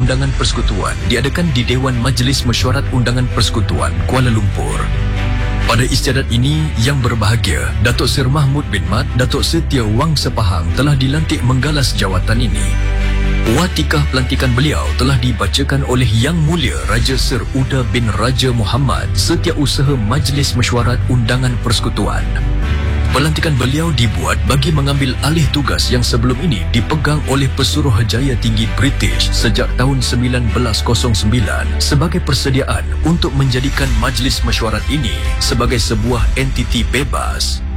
Undangan Persekutuan diadakan di Dewan Majlis Mesyuarat Undangan Persekutuan, Kuala Lumpur. Pada istiadat ini, yang berbahagia, Datuk Seri Mahmud bin Mat, Datuk Setia Wang Sepahang telah dilantik menggalas jawatan ini. Watikah pelantikan beliau telah dibacakan oleh Yang Mulia Raja Sir Uda bin Raja Muhammad, Setiausaha Majlis Mesyuarat Undangan Persekutuan. Pelantikan beliau dibuat bagi mengambil alih tugas yang sebelum ini dipegang oleh Pesuruhjaya Tinggi British sejak tahun 1909 sebagai persediaan untuk menjadikan majlis mesyuarat ini sebagai sebuah entiti bebas.